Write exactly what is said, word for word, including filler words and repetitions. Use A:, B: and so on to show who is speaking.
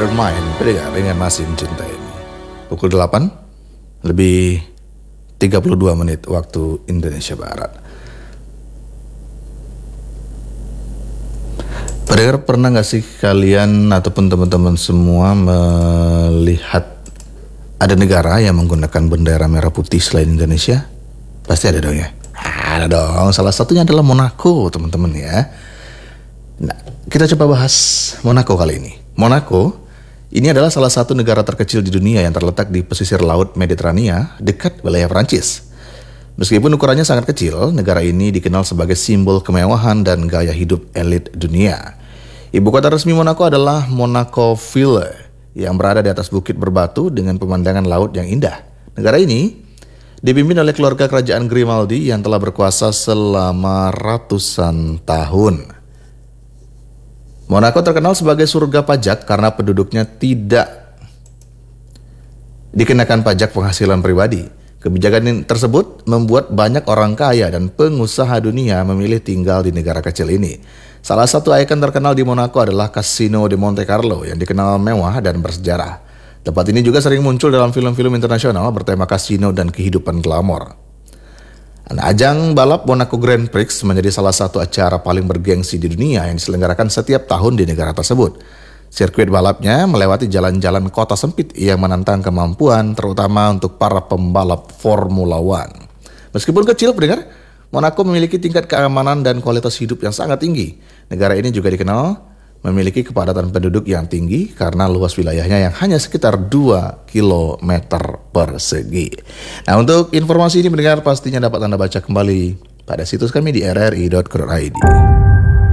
A: bermain pendengar dengan masih mencintai ini. Pukul delapan lebih tiga puluh dua menit waktu Indonesia Barat. Pendengar, pernah gak sih kalian ataupun teman-teman semua melihat ada negara yang menggunakan bendera merah putih selain Indonesia? Pasti ada dong ya? Ada dong, salah satunya adalah Monaco teman-teman ya. Nah, kita coba bahas Monaco kali ini. Monaco ini adalah salah satu negara terkecil di dunia yang terletak di pesisir laut Mediterania dekat wilayah Prancis. Meskipun ukurannya sangat kecil, negara ini dikenal sebagai simbol kemewahan dan gaya hidup elit dunia. Ibu kota resmi Monaco adalah Monaco-Ville yang berada di atas bukit berbatu dengan pemandangan laut yang indah. Negara ini dipimpin oleh keluarga kerajaan Grimaldi yang telah berkuasa selama ratusan tahun. Monaco terkenal sebagai surga pajak karena penduduknya tidak dikenakan pajak penghasilan pribadi. Kebijakan tersebut membuat banyak orang kaya dan pengusaha dunia memilih tinggal di negara kecil ini. Salah satu ikon terkenal di Monaco adalah Casino de Monte Carlo yang dikenal mewah dan bersejarah. Tempat ini juga sering muncul dalam film-film internasional bertema kasino dan kehidupan glamor. Ajang balap Monaco Grand Prix menjadi salah satu acara paling bergengsi di dunia yang diselenggarakan setiap tahun di negara tersebut. Sirkuit balapnya melewati jalan-jalan kota sempit yang menantang kemampuan terutama untuk para pembalap Formula One. Meskipun kecil pendengar, Monaco memiliki tingkat keamanan dan kualitas hidup yang sangat tinggi. Negara ini juga dikenal memiliki kepadatan penduduk yang tinggi karena luas wilayahnya yang hanya sekitar dua kilometer persegi. Nah, untuk informasi ini pendengar pastinya dapat Anda baca kembali pada situs kami di r r i dot co dot i d.